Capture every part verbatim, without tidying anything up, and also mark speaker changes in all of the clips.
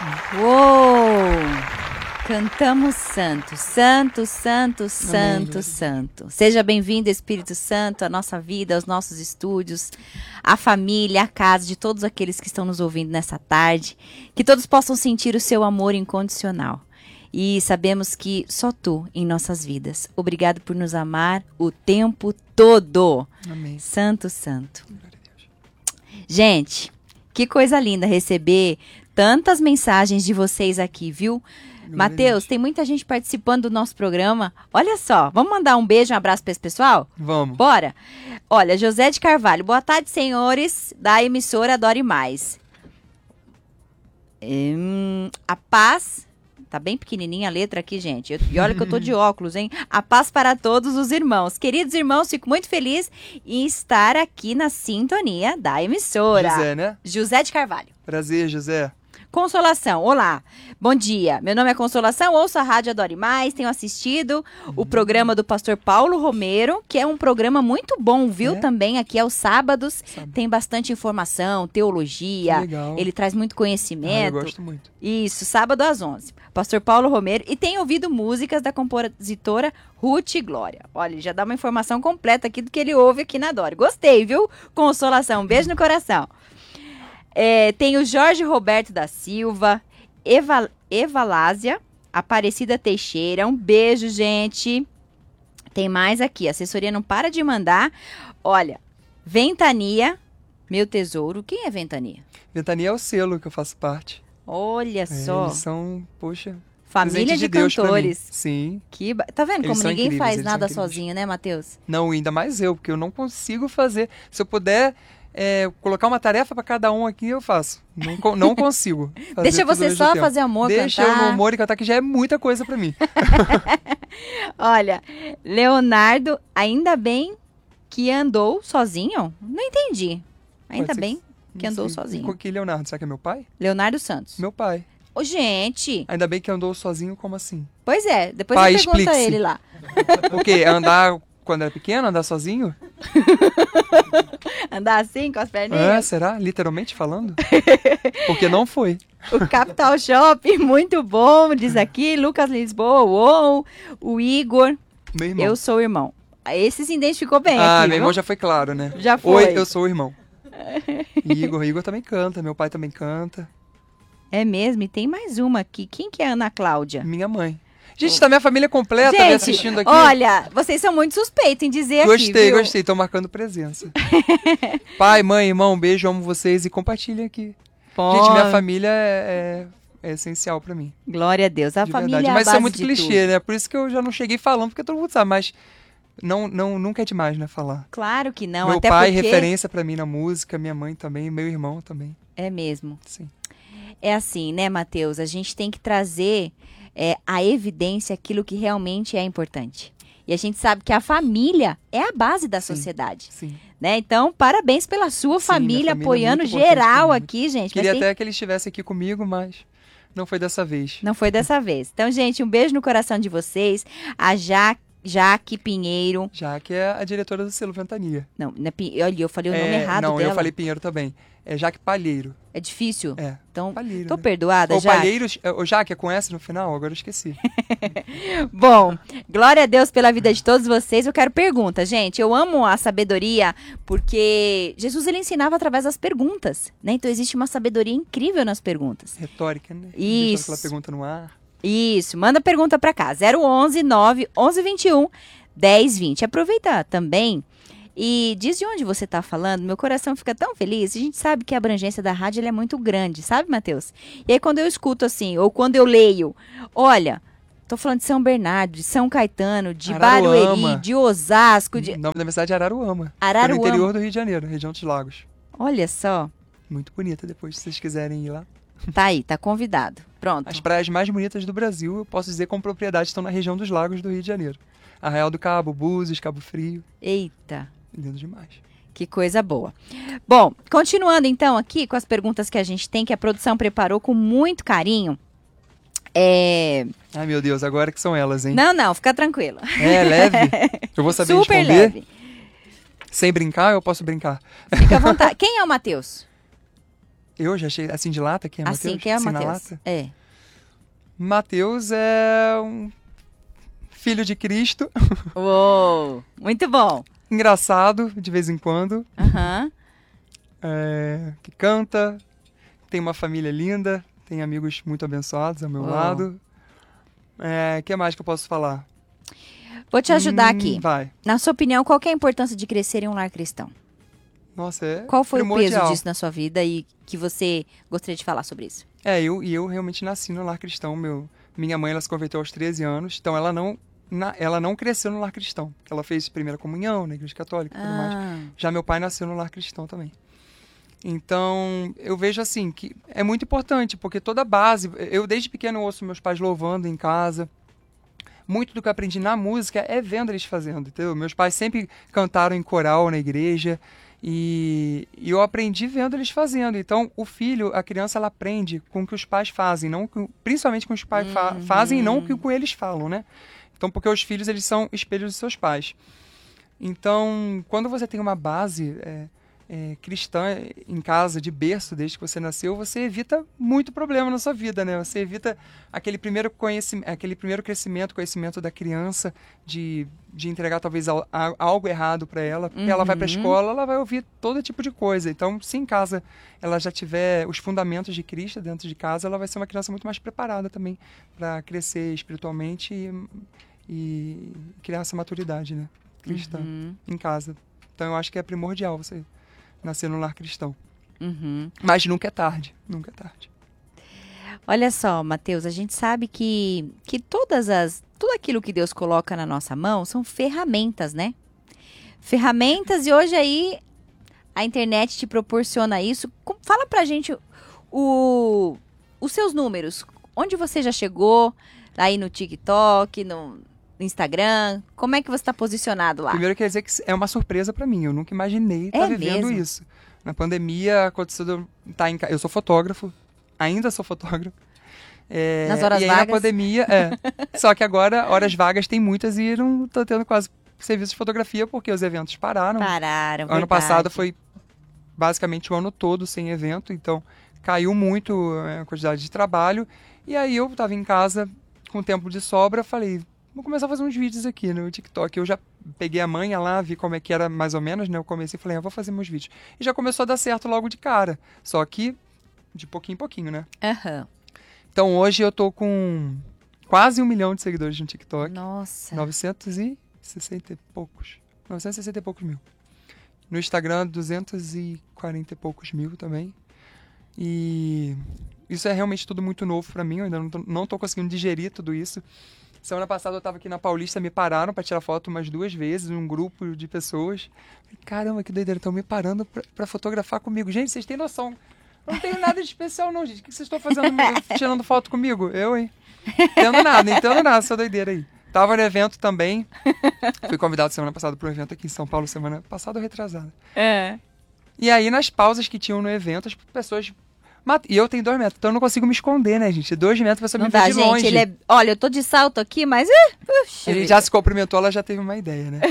Speaker 1: Uou! Cantamos santo, santo, santo, santo,
Speaker 2: Amém.
Speaker 1: santo. Seja bem-vindo, Espírito Santo, à nossa vida, aos nossos estúdios, à família, à casa de todos aqueles que estão nos ouvindo nessa tarde. Que todos possam sentir o seu amor incondicional. E sabemos que só tu em nossas vidas. Obrigado por nos amar o tempo todo.
Speaker 2: Amém.
Speaker 1: Santo, santo. Gente, que coisa linda receber tantas mensagens de vocês aqui, viu? Matheus, tem muita gente participando do nosso programa. Olha só, vamos mandar um beijo, um abraço para esse pessoal?
Speaker 2: Vamos.
Speaker 1: Bora? Olha, José de Carvalho. Boa tarde, senhores da emissora Adore Mais. Hum, a paz... Tá bem pequenininha a letra aqui, gente. Eu, e olha que eu tô de óculos, hein? A paz para todos os irmãos. Queridos irmãos, fico muito feliz em estar aqui na sintonia da emissora.
Speaker 2: José, né?
Speaker 1: José de Carvalho.
Speaker 2: Prazer, José.
Speaker 1: Consolação, olá, bom dia, meu nome é Consolação, ouço a Rádio Adore Mais, tenho assistido uhum. o programa do pastor Paulo Romero, que é um programa muito bom, viu, é? Também aqui aos sábados, Sabe. Tem bastante informação, teologia, ele traz muito conhecimento.
Speaker 2: Ah, eu gosto muito.
Speaker 1: Isso, sábado às onze, pastor Paulo Romero, e tenho ouvido músicas da compositora Ruth Glória. Olha, ele já dá uma informação completa aqui do que ele ouve aqui na Adore, gostei, viu, Consolação, um beijo no coração. É, tem o Jorge Roberto da Silva, Eva, Evalásia, Aparecida Teixeira, um beijo, gente. Tem mais aqui, a assessoria não para de mandar. Olha, Ventania, meu tesouro. Quem é Ventania?
Speaker 2: Ventania é o selo que eu faço parte.
Speaker 1: Olha
Speaker 2: é,
Speaker 1: só.
Speaker 2: Eles são, poxa...
Speaker 1: Família de,
Speaker 2: de Deus
Speaker 1: cantores.
Speaker 2: Sim.
Speaker 1: Que ba... Tá vendo
Speaker 2: eles
Speaker 1: como ninguém faz nada
Speaker 2: incríveis.
Speaker 1: sozinho, né, Matheus?
Speaker 2: Não, ainda mais eu, porque eu não consigo fazer. Se eu puder... É, colocar uma tarefa para cada um aqui, eu faço. Não, não consigo.
Speaker 1: Deixa você só fazer amor,
Speaker 2: Deixa
Speaker 1: cantar.
Speaker 2: eu no amor e cantar, que já é muita coisa para mim.
Speaker 1: Olha, Leonardo, ainda bem que andou sozinho? Não entendi. Ainda bem que, que andou
Speaker 2: sei.
Speaker 1: sozinho.
Speaker 2: Que Leonardo? Será que é meu pai?
Speaker 1: Leonardo Santos.
Speaker 2: Meu pai.
Speaker 1: Ô, gente.
Speaker 2: Ainda bem que andou sozinho, como assim?
Speaker 1: Pois é, depois
Speaker 2: pai,
Speaker 1: você pergunta a ele lá.
Speaker 2: O quê? Andar... Quando era pequeno, andar sozinho?
Speaker 1: Andar assim, com as perninhas?
Speaker 2: É, será? Literalmente falando? Porque não foi.
Speaker 1: O Capital Shopping, muito bom, diz aqui. Lucas Lisboa, uou. O Igor.
Speaker 2: Meu irmão.
Speaker 1: Eu sou o irmão. Esse se identificou bem
Speaker 2: ah,
Speaker 1: aqui,
Speaker 2: meu irmão
Speaker 1: viu?
Speaker 2: já foi claro, né?
Speaker 1: Já foi.
Speaker 2: Oi, eu sou o irmão. Igor, Igor também canta, meu pai também canta.
Speaker 1: É mesmo? E tem mais uma aqui. Quem que é a Ana Cláudia?
Speaker 2: Minha mãe. Gente, tá minha família completa
Speaker 1: Gente,
Speaker 2: me assistindo aqui.
Speaker 1: Olha, vocês são muito suspeitos em dizer
Speaker 2: gostei,
Speaker 1: aqui, viu?
Speaker 2: Gostei, tô marcando presença. Pai, mãe, irmão, um beijo, amo vocês e compartilhem aqui. Pô. Gente, minha família é, é, é essencial pra mim.
Speaker 1: Glória a Deus, a
Speaker 2: de
Speaker 1: família
Speaker 2: verdade.
Speaker 1: é a
Speaker 2: Mas
Speaker 1: base
Speaker 2: isso é muito
Speaker 1: de
Speaker 2: clichê,
Speaker 1: tudo.
Speaker 2: né? Por isso que eu já não cheguei falando, porque todo mundo sabe, mas não, não, nunca é demais, né, falar.
Speaker 1: Claro que não,
Speaker 2: Meu
Speaker 1: até
Speaker 2: pai,
Speaker 1: porque...
Speaker 2: referência pra mim na música, minha mãe também, meu irmão também.
Speaker 1: É mesmo.
Speaker 2: Sim.
Speaker 1: É assim, né, Matheus? A gente tem que trazer... É, a evidência, aquilo que realmente é importante. E a gente sabe que a família é a base da
Speaker 2: sim,
Speaker 1: sociedade.
Speaker 2: Sim.
Speaker 1: Né? Então, parabéns pela sua
Speaker 2: sim,
Speaker 1: família,
Speaker 2: família
Speaker 1: apoiando
Speaker 2: é
Speaker 1: geral aqui, gente.
Speaker 2: Queria
Speaker 1: mas tem...
Speaker 2: até que ele estivesse aqui comigo, mas não foi dessa vez.
Speaker 1: Não foi dessa vez. Então, gente, um beijo no coração de vocês. A ja... Jaque Pinheiro.
Speaker 2: Jaque é a diretora do selo Ventania.
Speaker 1: Não, não é Pin... olha, eu falei o nome
Speaker 2: é,
Speaker 1: errado
Speaker 2: não,
Speaker 1: dela.
Speaker 2: Não, eu falei Pinheiro também. É Jaque Palheiro.
Speaker 1: É difícil?
Speaker 2: É.
Speaker 1: Então,
Speaker 2: Palheiro,
Speaker 1: tô
Speaker 2: né?
Speaker 1: perdoada,
Speaker 2: Ou
Speaker 1: Jaque.
Speaker 2: Palheiros, o Jaque é com S no final? Agora eu esqueci.
Speaker 1: Bom, glória a Deus pela vida de todos vocês. Eu quero pergunta, gente. Eu amo a sabedoria porque Jesus, ele ensinava através das perguntas, né? Então, existe uma sabedoria incrível nas perguntas.
Speaker 2: Retórica, né?
Speaker 1: Isso.
Speaker 2: Deixa aquela pergunta no ar.
Speaker 1: Isso. Manda pergunta pra cá. zero onze, nove, onze, vinte e um, dez, vinte. Aproveita também e diz de onde você tá falando. Meu coração fica tão feliz. A gente sabe que a abrangência da rádio ela é muito grande, sabe, Matheus? E aí, quando eu escuto assim, ou quando eu leio, olha... Tô falando de São Bernardo, de São Caetano, de
Speaker 2: Araruama.
Speaker 1: Barueri, de Osasco. De...
Speaker 2: O nome da minha cidade é Araruama.
Speaker 1: Araruama.
Speaker 2: No interior do Rio de Janeiro, região dos Lagos.
Speaker 1: Olha só.
Speaker 2: Muito bonita depois, se vocês quiserem ir lá.
Speaker 1: Tá aí, tá convidado. Pronto.
Speaker 2: As praias mais bonitas do Brasil, eu posso dizer com propriedade, estão na região dos Lagos do Rio de Janeiro. Arraial do Cabo, Búzios, Cabo Frio.
Speaker 1: Eita.
Speaker 2: Lindo demais.
Speaker 1: Que coisa boa. Bom, continuando então aqui com as perguntas que a gente tem, que a produção preparou com muito carinho. É...
Speaker 2: Ai, meu Deus, agora que são elas, hein?
Speaker 1: Não, não, fica tranquilo.
Speaker 2: É, leve? Eu vou saber
Speaker 1: Super
Speaker 2: responder?
Speaker 1: leve.
Speaker 2: Sem brincar, eu posso brincar?
Speaker 1: Fica à vontade. Quem é o Matheus?
Speaker 2: Eu já achei assim de lata, quem é Mateus?
Speaker 1: Assim, quem é
Speaker 2: Assim, na
Speaker 1: Mateus?
Speaker 2: lata?
Speaker 1: É.
Speaker 2: Mateus é um filho de Cristo,
Speaker 1: Uou, muito bom.
Speaker 2: engraçado de vez em quando,
Speaker 1: Aham.
Speaker 2: é, que canta, tem uma família linda, tem amigos muito abençoados ao meu
Speaker 1: Uau.
Speaker 2: lado. É, o que mais que eu posso falar?
Speaker 1: Vou te ajudar
Speaker 2: Hum,
Speaker 1: aqui.
Speaker 2: Vai.
Speaker 1: Na sua opinião, qual que é a importância de crescer em um lar cristão?
Speaker 2: Nossa, é
Speaker 1: Qual foi o
Speaker 2: primordial.
Speaker 1: peso disso na sua vida e que você gostaria de falar sobre isso?
Speaker 2: É, eu, e eu realmente nasci no lar cristão. Meu, minha mãe, ela se converteu aos treze anos, então ela não, na, ela não cresceu no lar cristão. Ela fez primeira comunhão na igreja católica e tudo mais.
Speaker 1: Ah,
Speaker 2: Já meu pai nasceu no lar cristão também. Então, eu vejo assim, que é muito importante, porque toda a base... Eu, desde pequeno, ouço meus pais louvando em casa. Muito do que eu aprendi na música é vendo eles fazendo, entendeu? Meus pais sempre cantaram em coral na igreja e, e eu aprendi vendo eles fazendo. Então, o filho, a criança, ela aprende com o que os pais fazem, não com, principalmente com o que os pais fa- fazem e não com o que eles falam, né? Então, porque os filhos, eles são espelhos dos seus pais. Então, quando você tem uma base é, é, cristã em casa, de berço, desde que você nasceu, você evita muito problema na sua vida, né? Você evita aquele primeiro, conhecimento, aquele primeiro crescimento, conhecimento da criança, de, de entregar talvez al- a- algo errado para ela. Porque ela vai para a
Speaker 1: Uhum.
Speaker 2: escola, ela vai ouvir todo tipo de coisa. Então, se em casa ela já tiver os fundamentos de Cristo dentro de casa, ela vai ser uma criança muito mais preparada também para crescer espiritualmente e, e criar essa maturidade, né? Cristã
Speaker 1: Uhum.
Speaker 2: em casa. Então eu acho que é primordial você nascer num lar cristão.
Speaker 1: Uhum.
Speaker 2: Mas nunca é tarde, nunca é tarde.
Speaker 1: Olha só, Mateus, a gente sabe que, que todas as, tudo aquilo que Deus coloca na nossa mão são ferramentas, né? Ferramentas, e hoje aí a internet te proporciona isso. Com- Fala pra gente o, os seus números. Onde você já chegou? Aí no TikTok, no Instagram? Como é que você está posicionado lá?
Speaker 2: Primeiro quer dizer que é uma surpresa pra mim. Eu nunca imaginei estar
Speaker 1: É
Speaker 2: vivendo
Speaker 1: mesmo?
Speaker 2: isso. Na pandemia aconteceu de eu tá em ca- eu sou fotógrafo, ainda sou fotógrafo. É,
Speaker 1: Nas horas
Speaker 2: e aí na
Speaker 1: vagas?
Speaker 2: pandemia, é. Só que agora horas vagas tem muitas e não tô tendo quase serviço de fotografia porque os eventos pararam.
Speaker 1: Pararam,
Speaker 2: Ano
Speaker 1: verdade.
Speaker 2: passado foi basicamente o ano todo sem evento, então caiu muito é, a quantidade de trabalho. E aí eu estava em casa com tempo de sobra, falei, vou começar a fazer uns vídeos aqui no TikTok. Eu já peguei a manha lá, vi como é que era mais ou menos, né? Eu comecei e falei, ah, vou fazer meus vídeos. E já começou a dar certo logo de cara, só que de pouquinho em pouquinho, né?
Speaker 1: Aham.
Speaker 2: Então hoje eu tô com quase um milhão de seguidores no TikTok.
Speaker 1: Nossa.
Speaker 2: novecentos e sessenta e poucos. novecentos e sessenta e poucos mil. No Instagram, duzentos e quarenta e poucos mil também. E isso é realmente tudo muito novo pra mim. Eu ainda não tô, não tô conseguindo digerir tudo isso. Semana passada eu tava aqui na Paulista, me pararam pra tirar foto umas duas vezes, um grupo de pessoas. Caramba, que doideira, estão me parando pra, pra fotografar comigo. Gente, vocês têm noção. Eu não tenho nada de especial não, gente. O que vocês estão fazendo tirando foto comigo? Eu, hein? Entendo nada, entendo nada essa doideira aí. Tava no evento também. Fui convidado semana passada para um evento aqui em São Paulo, semana passada ou retrasada.
Speaker 1: É.
Speaker 2: E aí, nas pausas que tinham no evento, as pessoas... mat- E eu tenho dois metros, então eu não consigo me esconder, né, gente? Dois metros você
Speaker 1: Não
Speaker 2: me
Speaker 1: dá,
Speaker 2: vê de
Speaker 1: gente.
Speaker 2: longe.
Speaker 1: Ele é... Olha, eu tô de salto aqui, mas... Uh, puxa
Speaker 2: A gente
Speaker 1: vida.
Speaker 2: já se cumprimentou, ela já teve uma ideia, né?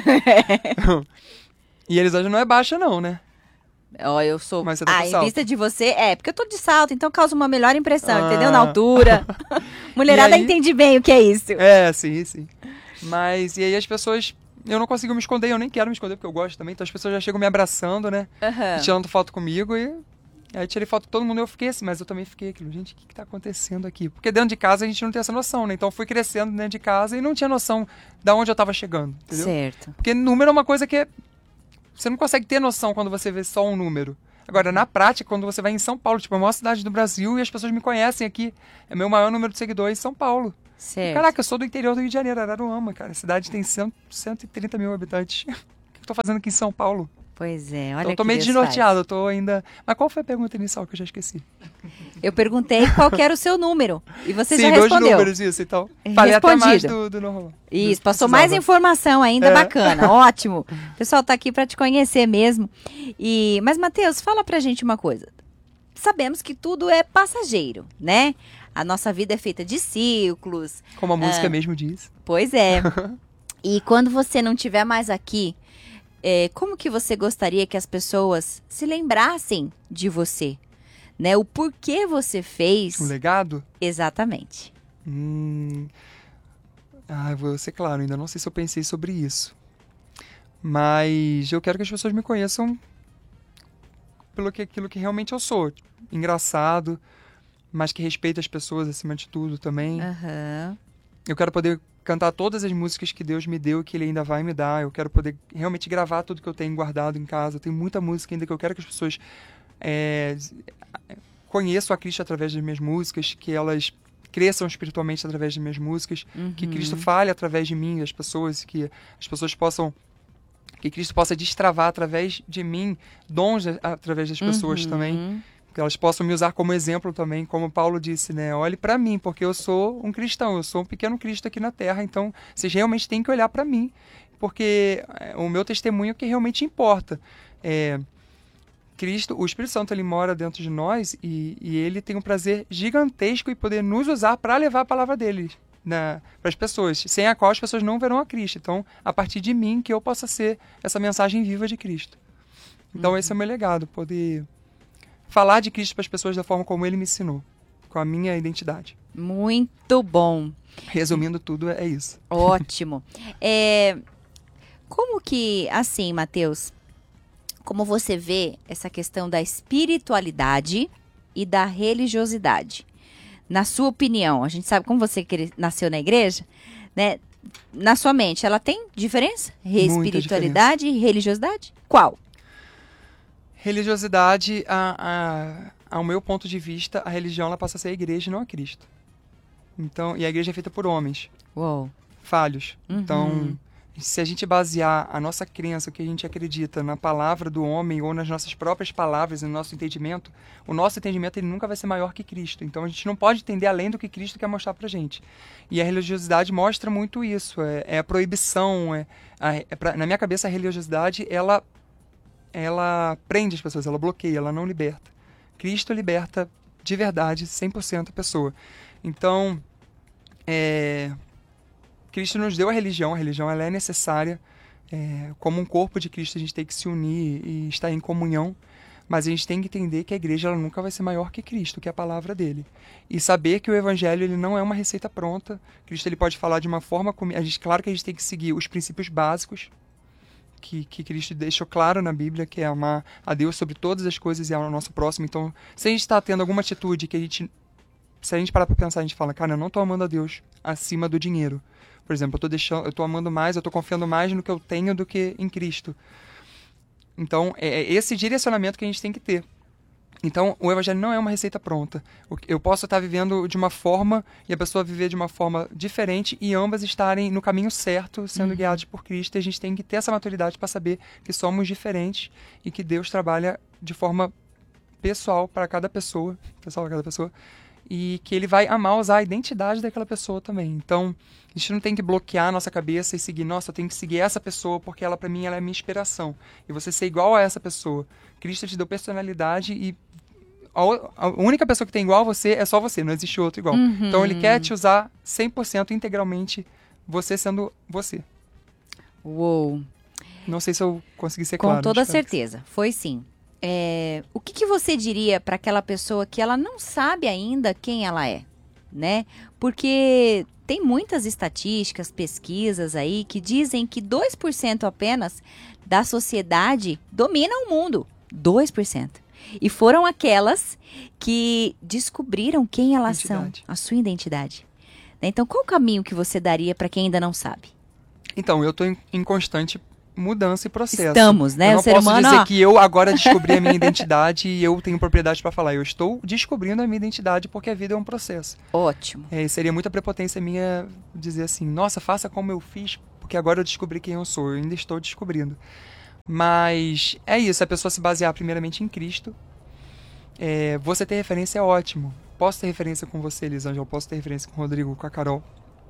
Speaker 2: E eles hoje não é baixa, não, né?
Speaker 1: Ó, eu sou...
Speaker 2: Mas você tá
Speaker 1: ah,
Speaker 2: com
Speaker 1: em
Speaker 2: salto.
Speaker 1: vista de você... É, porque eu tô de salto, então causa uma melhor impressão,
Speaker 2: Ah.
Speaker 1: entendeu? Na altura. Mulherada
Speaker 2: E aí-
Speaker 1: entende bem o que é isso.
Speaker 2: É, sim, sim. Mas, e aí as pessoas... Eu não consigo me esconder, eu nem quero me esconder, porque eu gosto também. Então as pessoas já chegam me abraçando, né?
Speaker 1: Aham.
Speaker 2: E tirando foto comigo e... Aí tirei foto com todo mundo e eu fiquei assim, mas eu também fiquei aquilo, gente, o que que tá acontecendo aqui? Porque dentro de casa a gente não tem essa noção, né? Então eu fui crescendo dentro de casa e não tinha noção de onde eu tava chegando, entendeu?
Speaker 1: Certo.
Speaker 2: Porque número é uma coisa que é... Você não consegue ter noção quando você vê só um número. Agora, na prática, quando você vai em São Paulo, tipo, é a maior cidade do Brasil e as pessoas me conhecem aqui. É meu maior número de seguidores em São Paulo.
Speaker 1: Certo.
Speaker 2: Caraca, eu sou do interior do Rio de Janeiro, Araruama, cara. A cidade tem cem, cento e trinta mil habitantes. O que eu tô fazendo aqui em São Paulo?
Speaker 1: Pois é, olha
Speaker 2: Então, eu tô
Speaker 1: que
Speaker 2: meio
Speaker 1: Deus
Speaker 2: desnorteado, eu tô ainda... Mas qual foi a pergunta inicial que eu já esqueci?
Speaker 1: faz. Eu perguntei qual que era o seu número. E você
Speaker 2: Sim,
Speaker 1: já
Speaker 2: dois
Speaker 1: respondeu.
Speaker 2: números, isso, então. Falei até mais
Speaker 1: Respondido.
Speaker 2: do, do normal.
Speaker 1: Isso,
Speaker 2: do-
Speaker 1: passou
Speaker 2: precisava.
Speaker 1: mais informação ainda,
Speaker 2: É.
Speaker 1: bacana, ótimo. O pessoal tá aqui para te conhecer mesmo. E, mas, Mateus, fala pra gente uma coisa. Sabemos que tudo é passageiro, né? A nossa vida é feita de ciclos.
Speaker 2: Como a música
Speaker 1: Ah.
Speaker 2: mesmo diz.
Speaker 1: Pois é. E quando você não estiver mais aqui, é, como que você gostaria que as pessoas se lembrassem de você? né? O porquê você fez.
Speaker 2: Um legado?
Speaker 1: Exatamente.
Speaker 2: Hum... Ah, vou ser claro, ainda não sei se eu pensei sobre isso. Mas eu quero que as pessoas me conheçam pelo que aquilo que realmente eu sou. Engraçado, mas que respeita as pessoas acima de tudo também.
Speaker 1: Uhum.
Speaker 2: Eu quero poder cantar todas as músicas que Deus me deu e que Ele ainda vai me dar. Eu quero poder realmente gravar tudo que eu tenho guardado em casa. Eu tenho muita música ainda que eu quero que as pessoas é, conheçam a Cristo através das minhas músicas, que elas cresçam espiritualmente através das minhas músicas,
Speaker 1: Uhum.
Speaker 2: que Cristo fale através de mim, das pessoas, que as pessoas possam, que Cristo possa destravar através de mim dons através das pessoas
Speaker 1: Uhum.
Speaker 2: também, que elas possam me usar como exemplo também, como Paulo disse, né? Olhe para mim, porque eu sou um cristão, eu sou um pequeno Cristo aqui na Terra, então vocês realmente têm que olhar para mim, porque o meu testemunho é o que realmente importa. É, Cristo, o Espírito Santo, ele mora dentro de nós e, e ele tem um prazer gigantesco em poder nos usar para levar a palavra dele para as pessoas, sem a qual as pessoas não verão a Cristo. Então, a partir de mim, que eu possa ser essa mensagem viva de Cristo. Então, uhum. esse é o meu legado, poder falar de Cristo para as pessoas da forma como ele me ensinou, com a minha identidade.
Speaker 1: Muito bom.
Speaker 2: Resumindo tudo, é isso.
Speaker 1: Ótimo. É, como que, assim, Mateus, como você vê essa questão da espiritualidade e da religiosidade? Na sua opinião, a gente sabe como você nasceu na igreja, né? Na sua mente, ela tem diferença? Espiritualidade e religiosidade? Qual?
Speaker 2: Religiosidade, a, a, ao meu ponto de vista, a religião ela passa a ser a igreja e não a Cristo. Então, e a igreja é feita por homens.
Speaker 1: Uou.
Speaker 2: Falhos.
Speaker 1: Uhum.
Speaker 2: Então, se a gente basear a nossa crença, o que a gente acredita na palavra do homem ou nas nossas próprias palavras, no nosso entendimento, o nosso entendimento ele nunca vai ser maior que Cristo. Então a gente não pode entender além do que Cristo quer mostrar pra gente. E a religiosidade mostra muito isso. É, é a proibição. É, a, é pra, na minha cabeça, a religiosidade, ela, ela prende as pessoas, ela bloqueia, ela não liberta. Cristo liberta de verdade, cem por cento a pessoa. Então, é... Cristo nos deu a religião, a religião ela é necessária, é, como um corpo de Cristo a gente tem que se unir e estar em comunhão, mas a gente tem que entender que a igreja ela nunca vai ser maior que Cristo, que é a palavra dele. E saber que o evangelho ele não é uma receita pronta, Cristo ele pode falar de uma forma, a gente, claro que a gente tem que seguir os princípios básicos, que, que Cristo deixou claro na Bíblia, que é amar a Deus sobre todas as coisas e ao nosso próximo. Então, se a gente está tendo alguma atitude que a gente, se a gente parar para pensar, a gente fala, cara, eu não estou amando a Deus acima do dinheiro. Por exemplo, eu tô deixando, eu tô amando mais, eu tô confiando mais no que eu tenho do que em Cristo. Então, é esse direcionamento que a gente tem que ter. Então, o evangelho não é uma receita pronta. Eu posso estar vivendo de uma forma e a pessoa viver de uma forma diferente e ambas estarem no caminho certo, sendo uhum. guiadas por Cristo. E a gente tem que ter essa maturidade para saber que somos diferentes e que Deus trabalha de forma pessoal para cada pessoa, pessoal para cada pessoa, e que ele vai amar usar a identidade daquela pessoa também. Então, a gente não tem que bloquear a nossa cabeça e seguir, nossa, eu tenho que seguir essa pessoa porque ela, para mim, ela é a minha inspiração. E você ser igual a essa pessoa. Cristo te deu personalidade e a única pessoa que tem igual a você é só você, não existe outro igual. Uhum. Então, ele quer te usar cem por cento integralmente, você sendo você.
Speaker 1: Uou!
Speaker 2: Não sei se eu consegui ser
Speaker 1: Com
Speaker 2: claro.
Speaker 1: Com toda certeza, foi sim. É, o que, que você diria para aquela pessoa que ela não sabe ainda quem ela é, né? Porque tem muitas estatísticas, pesquisas aí que dizem que dois por cento apenas da sociedade domina o mundo. dois por cento. E foram aquelas que descobriram quem elas identidade. são, a sua identidade. Então, qual o caminho que você daria para quem ainda não sabe?
Speaker 2: Então, eu estou em, em constante mudança e processo.
Speaker 1: Estamos, né?
Speaker 2: Eu não
Speaker 1: o ser
Speaker 2: posso
Speaker 1: humano,
Speaker 2: dizer
Speaker 1: ó...
Speaker 2: que eu agora descobri a minha identidade e eu tenho propriedade para falar. Eu estou descobrindo a minha identidade porque a vida é um processo.
Speaker 1: Ótimo.
Speaker 2: É, seria muita prepotência minha dizer assim, nossa, faça como eu fiz, porque agora eu descobri quem eu sou. Eu ainda estou descobrindo. Mas é isso, a pessoa se basear primeiramente em Cristo. É, você ter referência é ótimo. Posso ter referência com você, Elisângela, posso ter referência com o Rodrigo, com a Carol.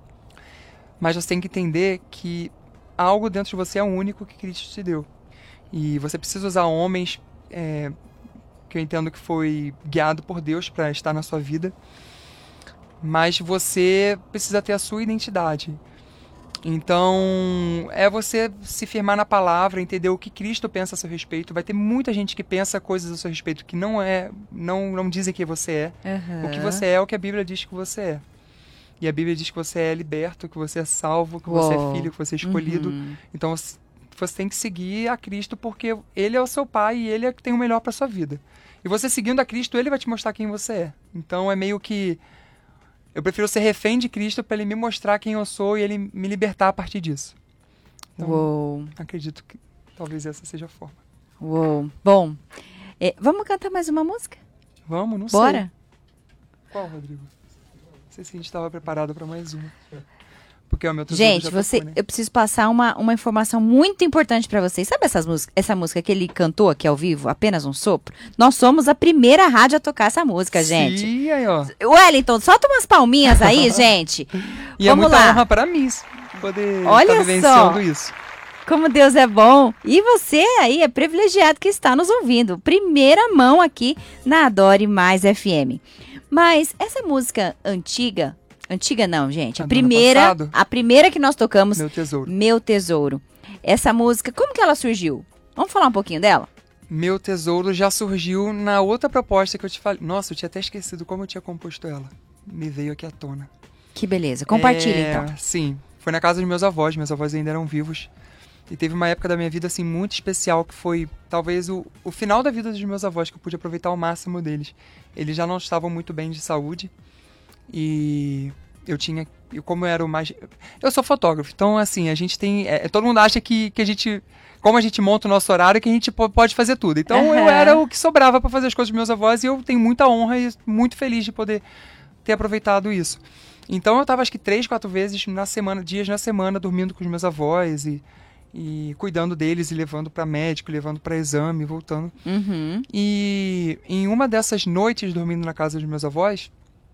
Speaker 2: Mas você tem que entender que algo dentro de você é o único que Cristo te deu. E você precisa usar homens é, que eu entendo que foi guiado por Deus para estar na sua vida. Mas você precisa ter a sua identidade. Então, é você se firmar na palavra, entender o que Cristo pensa a seu respeito. Vai ter muita gente que pensa coisas a seu respeito que não é, não, não dizem que você é.
Speaker 1: Uhum.
Speaker 2: O que você é é o que a Bíblia diz que você é. E a Bíblia diz que você é liberto, que você é salvo, que
Speaker 1: Uou.
Speaker 2: você é filho, que você é escolhido.
Speaker 1: Uhum.
Speaker 2: Então, você tem que seguir a Cristo porque Ele é o seu Pai e Ele é que tem o melhor para sua vida. E você seguindo a Cristo, Ele vai te mostrar quem você é. Então, é meio que... Eu prefiro ser refém de Cristo para Ele me mostrar quem eu sou e Ele me libertar a partir disso. Então,
Speaker 1: Uou.
Speaker 2: acredito que talvez essa seja a forma.
Speaker 1: Uou. Bom, é, vamos cantar mais uma música?
Speaker 2: Vamos, não
Speaker 1: Bora?
Speaker 2: sei. Qual, Rodrigo? Não sei se a gente estava preparado para mais uma. Porque o meu tesouro
Speaker 1: Gente,
Speaker 2: já
Speaker 1: você,
Speaker 2: tocou, né?
Speaker 1: eu preciso passar uma, uma informação muito importante pra vocês. Sabe essas músicas, essa música que ele cantou aqui ao vivo, Apenas um Sopro? Nós somos a primeira rádio a tocar essa música, gente.
Speaker 2: Sim, aí, ó.
Speaker 1: Wellington, solta umas palminhas aí, gente.
Speaker 2: E
Speaker 1: Vamos
Speaker 2: é muita
Speaker 1: lá.
Speaker 2: honra para mim poder
Speaker 1: Olha
Speaker 2: estar vivenciando
Speaker 1: só.
Speaker 2: isso.
Speaker 1: Como Deus é bom. E você aí é privilegiado que está nos ouvindo. Primeira mão aqui na Adore Mais F M. Mas essa música antiga... Antiga não, gente. A
Speaker 2: A do ano
Speaker 1: primeira,
Speaker 2: passado?
Speaker 1: a primeira que nós tocamos,
Speaker 2: Meu tesouro.
Speaker 1: Meu Tesouro. Essa música, como que ela surgiu? Vamos falar um pouquinho dela?
Speaker 2: Meu tesouro já surgiu na outra proposta que eu te falei. Nossa, eu tinha até esquecido como eu tinha composto ela. Me veio aqui à tona.
Speaker 1: Que beleza. Compartilha,
Speaker 2: É,
Speaker 1: então.
Speaker 2: Sim. Foi na casa dos meus avós. Meus avós ainda eram vivos. E teve uma época da minha vida, assim, muito especial, que foi talvez o, o final da vida dos meus avós, que eu pude aproveitar ao máximo deles. Eles já não estavam muito bem de saúde. E eu tinha... Eu, como eu era o mais... Eu sou fotógrafo, então, assim, a gente tem... É, todo mundo acha que, que a gente... Como a gente monta o nosso horário, que a gente po- pode fazer tudo. Então,
Speaker 1: Uhum.
Speaker 2: eu era o que sobrava para fazer as coisas dos meus avós e eu tenho muita honra e muito feliz de poder ter aproveitado isso. Então, eu tava, acho que, três, quatro vezes na semana, dias na semana, dormindo com os meus avós e, e cuidando deles e levando para médico, levando para exame, voltando.
Speaker 1: Uhum.
Speaker 2: E em uma dessas noites, dormindo na casa dos meus avós,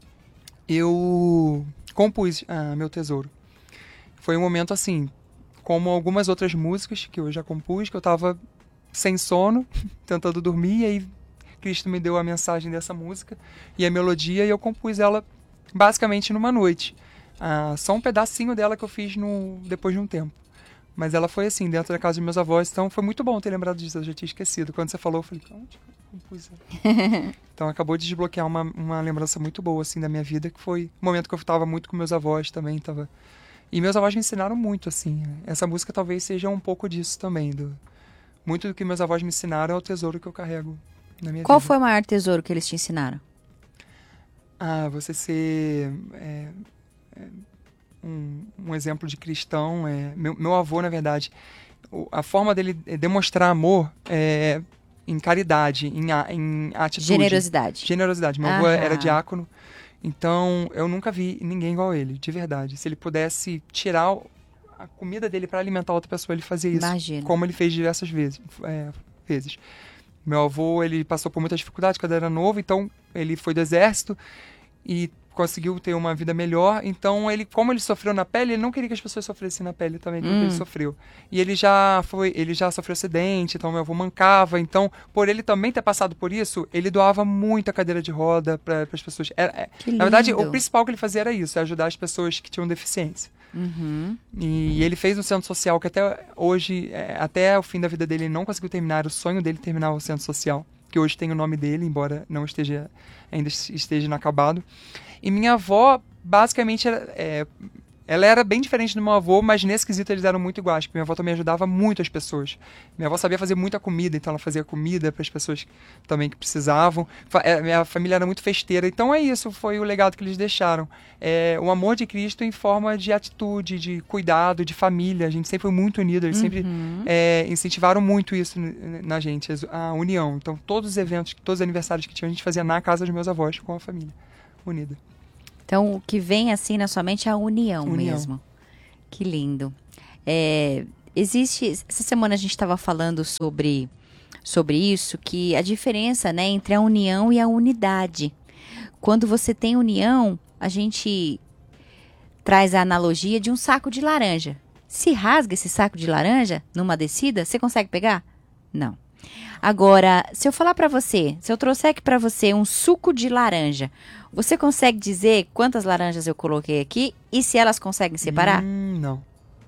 Speaker 2: eu compus ah, Meu Tesouro. Foi um momento assim, como algumas outras músicas que eu já compus, que eu estava sem sono, tentando dormir, e aí Cristo me deu a mensagem dessa música e a melodia, e eu compus ela basicamente numa noite. Ah, só um pedacinho dela que eu fiz no, depois de um tempo. Mas ela foi assim, dentro da casa dos meus avós, então foi muito bom ter lembrado disso, eu já tinha esquecido. Quando você falou, eu falei, onde que eu compus ela? Então acabou de desbloquear uma, uma lembrança muito boa assim da minha vida, que foi um momento que eu estava muito com meus avós também, tava... E meus avós me ensinaram muito, assim. Essa música talvez seja um pouco disso também, do... Muito do que meus avós me ensinaram é o tesouro que eu carrego na minha
Speaker 1: Qual
Speaker 2: vida.
Speaker 1: foi o maior tesouro que eles te ensinaram?
Speaker 2: Ah, você ser é, é, um, um exemplo de cristão. É, meu, meu avô, na verdade, o, a forma dele demonstrar amor é em caridade, em, a- em atitude.
Speaker 1: Generosidade.
Speaker 2: Generosidade. Meu avô
Speaker 1: Aham.
Speaker 2: era diácono, então eu nunca vi ninguém igual ele, de verdade. Se ele pudesse tirar o- a comida dele para alimentar outra pessoa, ele fazia isso.
Speaker 1: Imagino.
Speaker 2: Como ele fez diversas vezes. é, vezes. Meu avô, ele passou por muitas dificuldades quando era novo, então ele foi do exército e conseguiu ter uma vida melhor. Então, ele, como ele sofreu na pele, ele não queria que as pessoas sofressem na pele também, como
Speaker 1: Hum.
Speaker 2: ele sofreu. E ele já foi, ele já sofreu acidente, então meu avô mancava. Então, por ele também ter passado por isso, ele doava muita cadeira de roda para as pessoas. Era- é-
Speaker 1: Que
Speaker 2: na verdade,
Speaker 1: lindo.
Speaker 2: o principal que ele fazia era isso, é ajudar as pessoas que tinham deficiência.
Speaker 1: Uhum.
Speaker 2: E ele fez um centro social que até hoje, é, até o fim da vida dele, ele não conseguiu terminar. Era o sonho dele terminar o centro social, que hoje tem o nome dele, embora não esteja ainda esteja inacabado. E minha avó, basicamente, era, é, ela era bem diferente do meu avô, mas nesse quesito eles eram muito iguais, porque minha avó também ajudava muito as pessoas. Minha avó sabia fazer muita comida, então ela fazia comida para as pessoas também que precisavam. Fa- é, Minha família era muito festeira, então é isso, foi o legado que eles deixaram. É, o amor de Cristo em forma de atitude, de cuidado, de família. A gente sempre foi muito unido, eles sempre
Speaker 1: Uhum.
Speaker 2: é, incentivaram muito isso n- na gente, a união. Então todos os eventos, todos os aniversários que tinha, a gente fazia na casa dos meus avós, com a família unida.
Speaker 1: Então, o que vem assim na sua mente é a união,
Speaker 2: União.
Speaker 1: mesmo. Que lindo. É, existe... Essa semana a gente estava falando sobre, sobre isso, que a diferença, né, entre a união e a unidade. Quando você tem união, a gente traz a analogia de um saco de laranja. Se rasga esse saco de laranja numa descida, você consegue pegar? Não. Agora, se eu falar pra você, se eu trouxer aqui pra você um suco de laranja, você consegue dizer quantas laranjas eu coloquei aqui e se elas conseguem separar?
Speaker 2: Hum, não.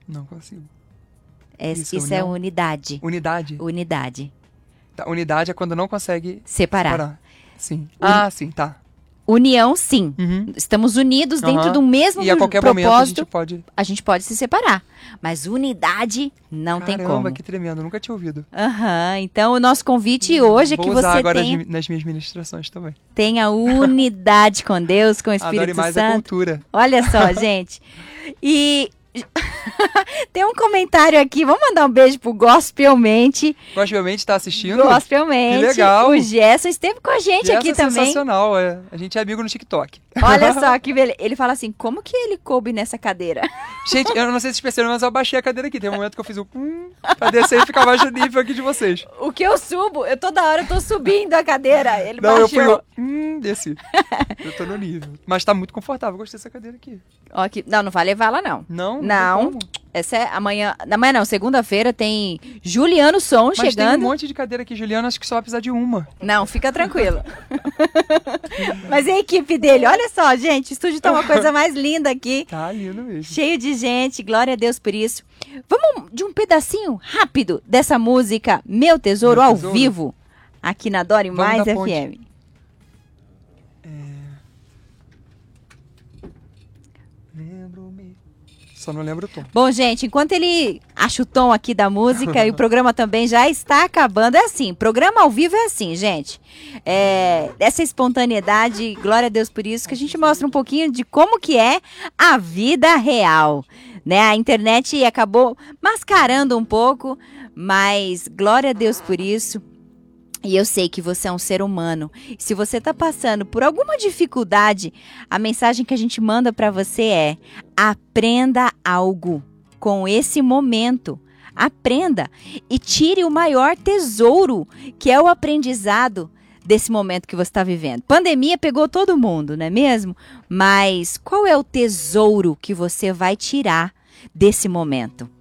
Speaker 2: Não consigo.
Speaker 1: É,
Speaker 2: Isso,
Speaker 1: isso é
Speaker 2: união.
Speaker 1: unidade.
Speaker 2: Unidade?
Speaker 1: Unidade.
Speaker 2: Tá, unidade é quando não consegue
Speaker 1: Separar.
Speaker 2: separar. Sim. Ah, sim, tá.
Speaker 1: União, sim.
Speaker 2: Uhum.
Speaker 1: Estamos unidos dentro
Speaker 2: Aham.
Speaker 1: do mesmo
Speaker 2: E a qualquer
Speaker 1: propósito.
Speaker 2: momento a gente pode...
Speaker 1: A gente pode se separar. Mas unidade não tem como.
Speaker 2: Caramba, que tremendo. Nunca tinha ouvido.
Speaker 1: Aham. Então, o nosso convite hoje é
Speaker 2: Vou
Speaker 1: que
Speaker 2: usar
Speaker 1: você
Speaker 2: agora
Speaker 1: tenha,
Speaker 2: nas- nas minhas ministrações também.
Speaker 1: tenha unidade com Deus, com o
Speaker 2: Adore
Speaker 1: Espírito
Speaker 2: mais a
Speaker 1: Santo.
Speaker 2: cultura.
Speaker 1: Olha só, gente. E tem um comentário aqui. Vamos mandar um beijo pro Gospelmente.
Speaker 2: Gospelmente está assistindo?
Speaker 1: Gospelmente.
Speaker 2: Que legal.
Speaker 1: O Gerson esteve com a gente
Speaker 2: Essa
Speaker 1: aqui
Speaker 2: é
Speaker 1: também.
Speaker 2: sensacional. É. A gente é amigo no TikTok.
Speaker 1: Olha só que beleza. Ele fala assim: como que ele coube nessa cadeira?
Speaker 2: Gente, eu não sei se vocês perceberam, mas eu abaixei a cadeira aqui. Tem um momento que eu fiz o hum, pra descer e ficar mais no nível aqui de vocês.
Speaker 1: O que eu subo, eu toda hora eu tô subindo a cadeira. Ele
Speaker 2: Não, eu
Speaker 1: baixou.
Speaker 2: fui o hum, desci. Eu tô no nível. Mas tá muito confortável. Gostei dessa cadeira aqui.
Speaker 1: Ó, que- Não, não vai levar lá, não.
Speaker 2: Não?
Speaker 1: Não.
Speaker 2: tem como.
Speaker 1: Essa é amanhã. Amanhã não, segunda-feira tem Juliano Som
Speaker 2: Mas tem
Speaker 1: chegando.
Speaker 2: um monte de cadeira aqui, Juliana. Acho que só vai precisar de uma.
Speaker 1: Não, fica tranquilo. Mas e a equipe dele? Olha só, gente, o estúdio tá uma coisa mais linda aqui.
Speaker 2: Tá lindo mesmo.
Speaker 1: Cheio de gente, glória a Deus por isso. Vamos de um pedacinho rápido dessa música Meu Tesouro
Speaker 2: Meu
Speaker 1: ao
Speaker 2: Tesouro?
Speaker 1: vivo, aqui na Dore
Speaker 2: Vamos
Speaker 1: Mais
Speaker 2: da
Speaker 1: F
Speaker 2: ponte.
Speaker 1: M.
Speaker 2: Lembro-me. Só não lembro o tom.
Speaker 1: Bom, gente, enquanto ele acha o tom aqui da música e o programa também já está acabando, é assim, programa ao vivo é assim, gente. É, essa espontaneidade, glória a Deus por isso, que a gente mostra um pouquinho de como que é a vida real, né? A internet acabou mascarando um pouco, mas glória a Deus por isso. E eu sei que você é um ser humano. Se você está passando por alguma dificuldade, a mensagem que a gente manda para você é: aprenda algo com esse momento. Aprenda e tire o maior tesouro, que é o aprendizado desse momento que você está vivendo. Pandemia pegou todo mundo, não é mesmo? Mas qual é o tesouro que você vai tirar desse momento?